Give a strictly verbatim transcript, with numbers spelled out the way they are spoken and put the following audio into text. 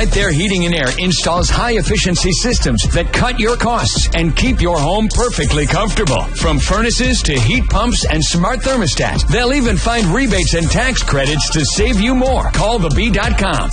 Right There Heating and Air installs high-efficiency systems that cut your costs and keep your home perfectly comfortable. From furnaces to heat pumps and smart thermostats, they'll even find rebates and tax credits to save you more. Call the bee dot com.